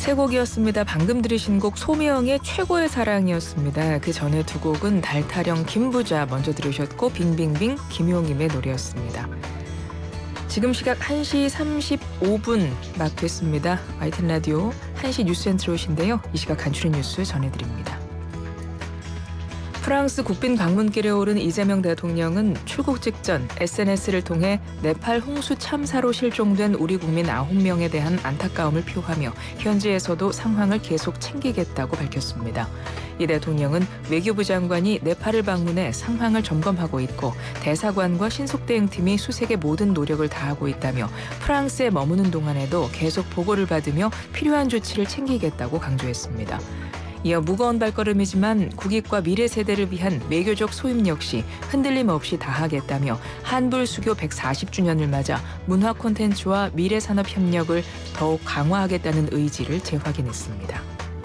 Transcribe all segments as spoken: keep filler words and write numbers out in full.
세 곡이었습니다. 방금 들으신 곡 소명의 최고의 사랑이었습니다. 그 전에 두 곡은 달타령 김부자 먼저 들으셨고 빙빙빙 김용임의 노래였습니다. 지금 시각 한 시 삼십오 분 막 됐습니다. 와이티엔 라디오 한 시 뉴스엔트로신데요. 이 시각 간추린 뉴스 전해드립니다. 프랑스 국빈 방문길에 오른 이재명 대통령은 출국 직전 에스엔에스를 통해 네팔 홍수 참사로 실종된 우리 국민 아홉 명에 대한 안타까움을 표하며 현지에서도 상황을 계속 챙기겠다고 밝혔습니다. 이 대통령은 외교부 장관이 네팔을 방문해 상황을 점검하고 있고 대사관과 신속대응팀이 수색의 모든 노력을 다하고 있다며 프랑스에 머무는 동안에도 계속 보고를 받으며 필요한 조치를 챙기겠다고 강조했습니다. 이어 무거운 발걸음이지만 국익과 미래 세대를 위한 외교적 소임 역시 흔들림 없이 다하겠다며 한불 수교 백사십 주년을 맞아 문화 콘텐츠와 미래 산업 협력을 더욱 강화하겠다는 의지를 재확인했습니다.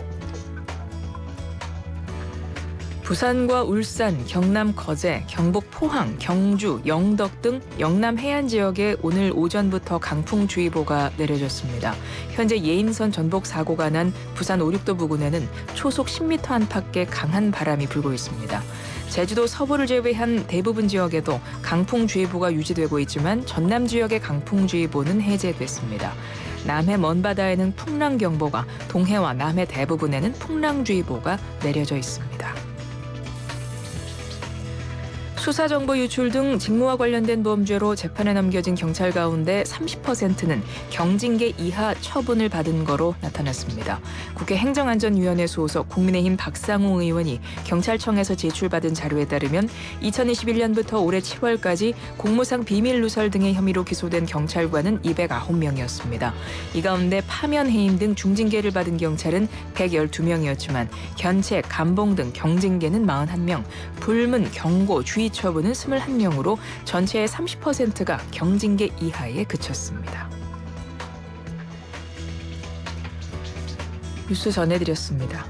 부산과 울산, 경남 거제, 경북 포항, 경주, 영덕 등 영남 해안 지역에 오늘 오전부터 강풍주의보가 내려졌습니다. 현재 예인선 전복 사고가 난 부산 오륙도 부근에는 초속 십 미터 안팎의 강한 바람이 불고 있습니다. 제주도 서부를 제외한 대부분 지역에도 강풍주의보가 유지되고 있지만 전남 지역의 강풍주의보는 해제됐습니다. 남해 먼바다에는 풍랑경보가, 동해와 남해 대부분에는 풍랑주의보가 내려져 있습니다. 수사정보 유출 등 직무와 관련된 범죄로 재판에 넘겨진 경찰 가운데 삼십 퍼센트는 경징계 이하 처분을 받은 거로 나타났습니다. 국회 행정안전위원회 소속 국민의힘 박상호 의원이 경찰청에서 제출받은 자료에 따르면 이천이십일 년부터 올해 칠월까지 공무상 비밀 누설 등의 혐의로 기소된 경찰관은 이백구 명이었습니다. 이 가운데 파면 해임 등 중징계를 받은 경찰은 백십이 명이었지만 견책, 감봉 등 경징계는 사십일 명, 불문, 경고, 주의 처분은 이십일 명으로 전체의 삼십 퍼센트가 경징계 이하에 그쳤습니다. 뉴스 전해드렸습니다.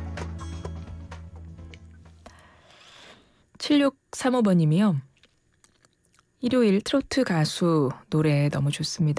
칠육삼오 번님이요. 일요일 트로트 가수 노래 너무 좋습니다.